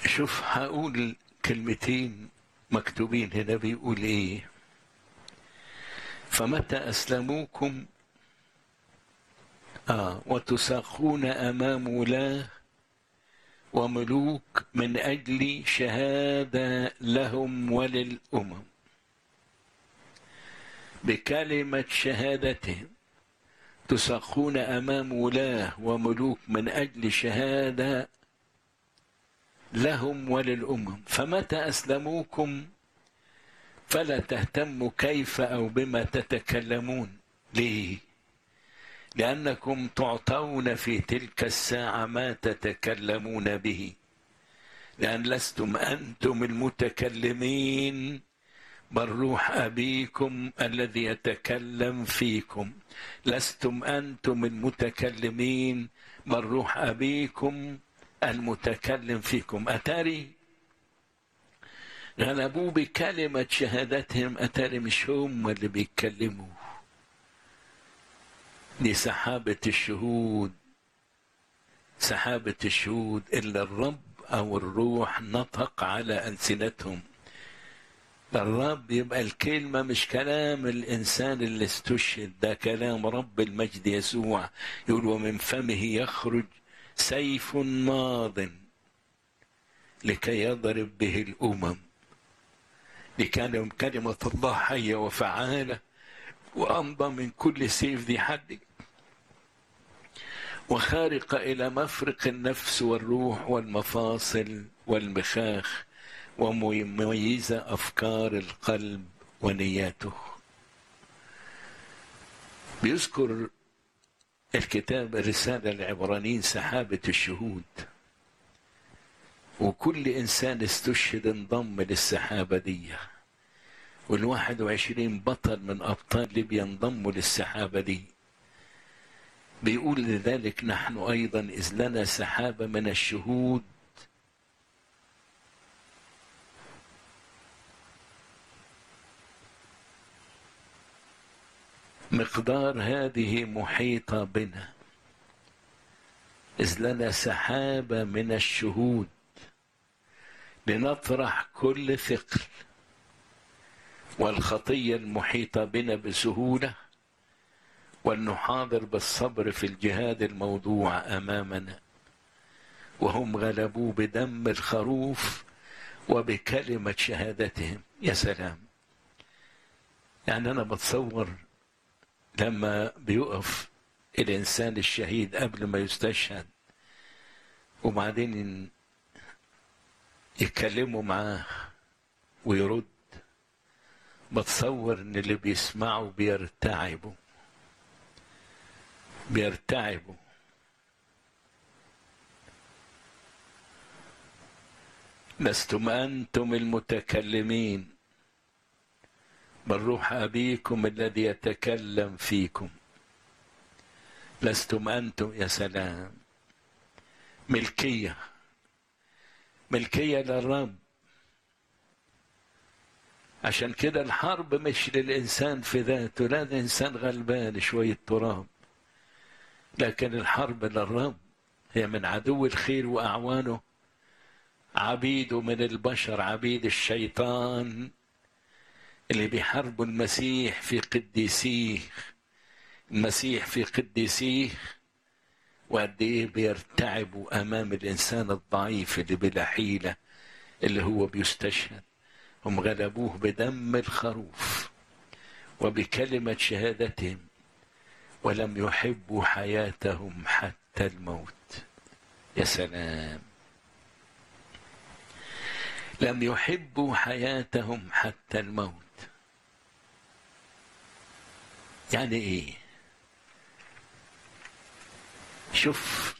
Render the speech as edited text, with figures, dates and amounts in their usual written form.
شوف هقول كلمتين مكتوبين هنا بيقول ايه: فمتى أسلموكم وتساقون أمام ولاة وملوك من أجل شهادة لهم وللأمم بكلمة شهادتهم، تساقون أمام ولاة وملوك من أجل شهادة لهم وللأمم. فمتى أسلموكم فلا تهتموا كيف أو بما تتكلمون. ليه؟ لأنكم تعطون في تلك الساعة ما تتكلمون به، لأن لستم أنتم المتكلمين بل روح أبيكم الذي يتكلم فيكم. لستم أنتم المتكلمين بل روح أبيكم المتكلم فيكم. أتاري غلبوا بكلمة شهادتهم، أتاري مش هم اللي بيتكلموا، دي سحابة الشهود، سحابة الشهود إلا الرب أو الروح نطق على ألسنتهم. الرب يبقى الكلمة مش كلام الإنسان اللي استشهد، ده كلام رب المجد يسوع. يقول ومن فمه يخرج سيف ماض لكي يضرب به الأمم. لكان كلمة الله حية وفعالة وأمضى من كل سيف ذي حد وخارقة إلى مفرق النفس والروح والمفاصل والمخاخ ومميزة أفكار القلب ونياته. بيذكر الكتاب الرسالة العبرانيين سحابة الشهود، وكل إنسان استشهد انضم للسحابة دي، وال21 بطل من أبطال ليبيا انضموا للسحابة دي. بيقول لذلك نحن أيضا إذ لنا سحابة من الشهود مقدار هذه محيطة بنا، إذ لنا سحابة من الشهود لنطرح كل ثقل والخطية المحيطة بنا بسهولة، ولنحاضر بالصبر في الجهاد الموضوع أمامنا. وهم غلبوا بدم الخروف وبكلمة شهادتهم. يا سلام! يعني أنا بتصور لما بيقف الإنسان الشهيد قبل ما يستشهد وبعدين يتكلموا معاه ويرد، بتصور إن اللي بيسمعوا بيرتعبوا. لستم أنتم المتكلمين بل روح أبيكم الذي يتكلم فيكم. لستم أنتم. يا سلام! ملكية للرب. عشان كده الحرب مش للإنسان في ذاته، لا، الإنسان غلبان شوية تراب، لكن الحرب للرب. هي من عدو الخير وأعوانه، عبيده من البشر، عبيد الشيطان اللي بيحاربوا المسيح في قديسيه. المسيح في قديسيه، وقد ايه بيرتعبوا امام الانسان الضعيف اللي بلا حيله اللي هو بيستشهد. هم غلبوه بدم الخروف وبكلمه شهادتهم، ولم يحبوا حياتهم حتى الموت. يا سلام! لم يحبوا حياتهم حتى الموت. يعني ايه؟ شوف